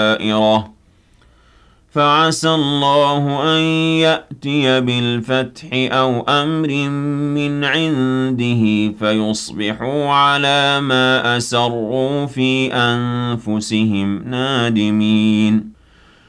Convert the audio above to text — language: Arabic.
دَائِرَةٌ فَعَسَى اللَّهُ أَن يَأْتِيَ بِالْفَتْحِ أَوْ أَمْرٍ مِّنْ عِندِهِ فَيُصْبِحُوا عَلَىٰ مَا أَسَرُّوا فِي أَنفُسِهِمْ نَادِمِينَ